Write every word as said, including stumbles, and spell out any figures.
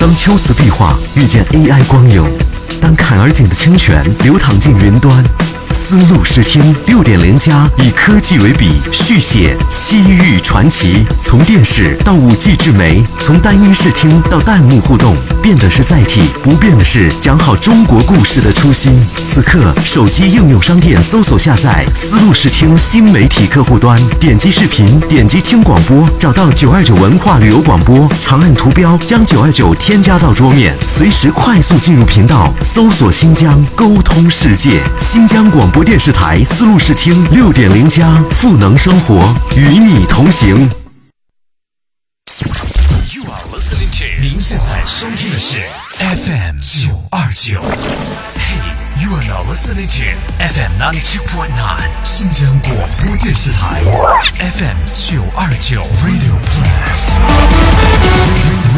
当秋瓷壁画遇见 A I 光影，当坎儿井的清泉流淌进云端，丝路视听 六点零 加以科技为笔，续写西域传奇。从电视到 五 G 智媒，从单一视听到弹幕互动，变的是载体，不变的是讲好中国故事的初心。此刻，手机应用商店搜索下载丝路视听新媒体客户端，点击视频，点击听广播，找到九二九文化旅游广播，长按图标将九二九添加到桌面，随时快速进入频道，搜索新疆，沟通世界。新疆广播电视台丝路视听 六点零 加，赋能生活，与你同行。 You are listening to 您现在收听的是 F M 九二九。Hey, you are now listening to F M ninety-two point nine 新疆广播电视台 F M 九二九 Radio Plus。